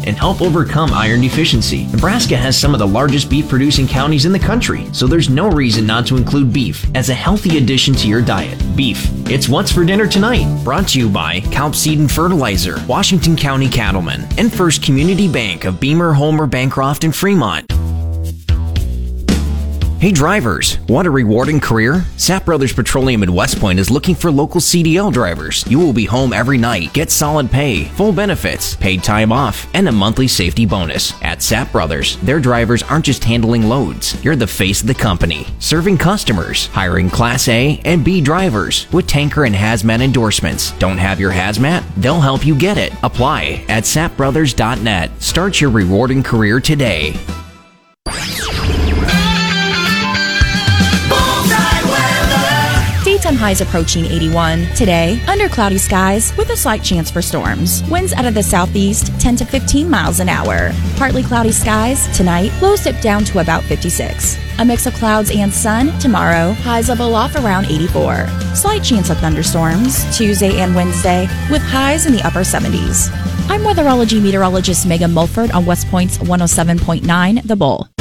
and help overcome iron deficiency. Nebraska has some of the largest beef-producing counties in the country, so there's no reason not to include beef as a healthy addition to your diet. Beef, it's what's for dinner tonight. Brought to you by Kalp Seed and Fertilizer, Washington County Cattlemen, and First Community Bank of Beamer, Homer, Bancroft, and Fremont. Hey drivers, want a rewarding career? Sapp Brothers Petroleum in West Point is looking for local CDL drivers. You will be home every night, get solid pay, full benefits, paid time off, and a monthly safety bonus. At Sapp Brothers, their drivers aren't just handling loads. You're the face of the company, serving customers, hiring Class A and B drivers with tanker and hazmat endorsements. Don't have your hazmat? They'll help you get it. Apply at sappbrothers.net. Start your rewarding career today. Daytime highs approaching 81. Today, under cloudy skies with a slight chance for storms. Winds out of the southeast 10 to 15 miles an hour. Partly cloudy skies tonight. Lows dip down to about 56. A mix of clouds and sun tomorrow. Highs level off around 84. Slight chance of thunderstorms Tuesday and Wednesday with highs in the upper 70s. I'm weatherology meteorologist Megan Mulford on West Point's 107.9 The Bull.